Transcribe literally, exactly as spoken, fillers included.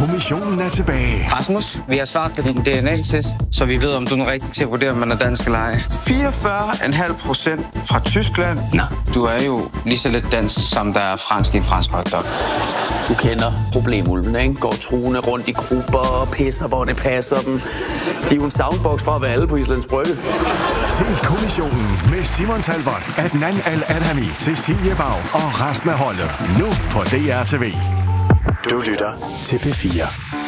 kommissionen er tilbage. Rasmus, vi har svaret på din D N A-test, så vi ved, om du er rigtig til at vurdere, om man er dansk eller ej. fireogfyrre komma fem procent fra Tyskland. Nå, du er jo lige så lidt dansk, som der er fransk i en fransk hotdog. Du kender problemulven, ikke? Går truende rundt i grupper og pisser, hvor det passer dem. De er jo en soundbox fra at være alle på Islands Brygge. Se kommissionen med Simon Talbot, Adnan Al-Adhami, Cecilie Bag og resten af holdet. Nu på D R T V. Du lytter til P fire.